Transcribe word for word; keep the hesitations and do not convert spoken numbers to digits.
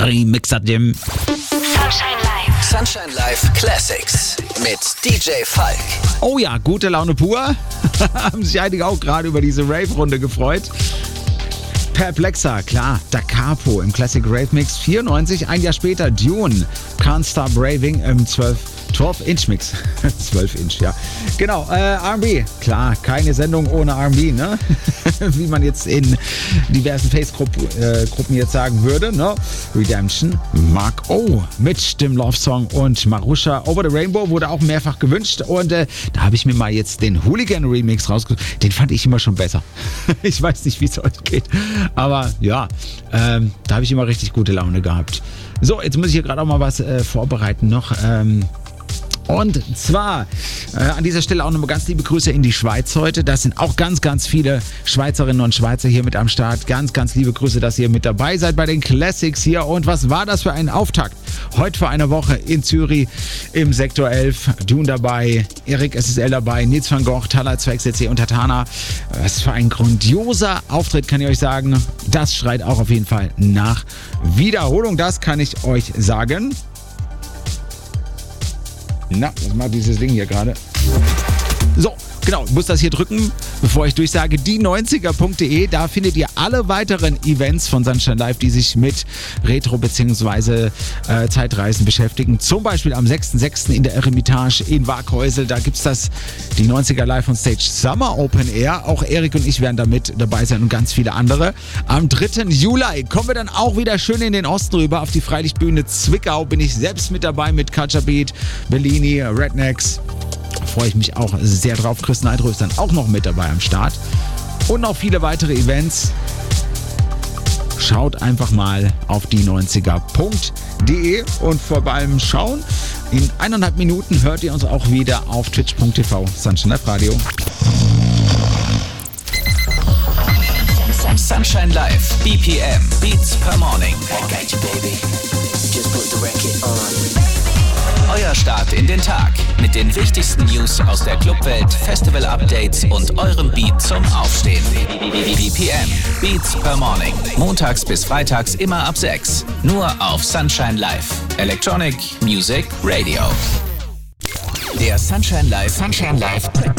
Remixer Jim. Sunshine Live. Sunshine Live Classics mit D J Falk. Oh ja, gute Laune pur. Haben sich einige auch gerade über diese Rave-Runde gefreut. Perplexa, klar, Da Capo im Classic Rave Mix vierundneunzig, ein Jahr später Dune, Can't Stop Raving im zwölf Inch Mix. zwölf Inch, ja. Genau, äh, R and B, klar, keine Sendung ohne R and B, ne? Wie man jetzt in diversen Face-Gruppen äh, Gruppen jetzt sagen würde, ne? Redemption, Mark O mit dem Love-Song und Marusha Over the Rainbow wurde auch mehrfach gewünscht und äh, da habe ich mir mal jetzt den Hooligan-Remix rausgesucht. Den fand ich immer schon besser. Ich weiß nicht, wie es euch geht, aber ja, ähm, da habe ich immer richtig gute Laune gehabt. So, jetzt muss ich hier gerade auch mal was äh, vorbereiten noch. Ähm, Und zwar äh, an dieser Stelle auch nochmal ganz liebe Grüße in die Schweiz heute. Da sind auch ganz, ganz viele Schweizerinnen und Schweizer hier mit am Start. Ganz, ganz liebe Grüße, dass ihr mit dabei seid bei den Classics hier. Und was war das für ein Auftakt? Heute vor einer Woche in Zürich im Sektor elf. Dune dabei, Erik S S L dabei, Nils van Gogh, Tala zwei X C und Tatana. Was für ein grandioser Auftritt, kann ich euch sagen. Das schreit auch auf jeden Fall nach Wiederholung. Das kann ich euch sagen. Na, was macht dieses Ding hier gerade? So, genau, ich muss das hier drücken, bevor ich durchsage. die neunziger punkt de, da findet ihr alle weiteren Events von Sunshine Live, die sich mit Retro- bzw. Äh, Zeitreisen beschäftigen. Zum Beispiel am sechsten sechsten in der Eremitage in Waghäusel. Da gibt es das, die neunziger Live on Stage Summer Open Air. Auch Erik und ich werden da mit dabei sein und ganz viele andere. Am dritten Juli kommen wir dann auch wieder schön in den Osten rüber auf die Freilichtbühne Zwickau. Bin ich selbst mit dabei mit Culture Beat, Bellini, Rednecks. Freue ich mich auch sehr drauf. Chris Neidro ist dann auch noch mit dabei am Start. Und noch viele weitere Events. Schaut einfach mal auf die neunziger punkt de und vor allem schauen. In eineinhalb Minuten hört ihr uns auch wieder auf twitch punkt tv Sunshine Live Radio. Sunshine Live, B P M, Beats per Morning. Euer Start in den Tag mit den wichtigsten News aus der Clubwelt, Festival-Updates und eurem Beat zum Aufstehen. B P M, Beats per Morning. Montags bis freitags immer ab sechs. Nur auf Sunshine Live. Electronic Music Radio. Der Sunshine Live, Sunshine Live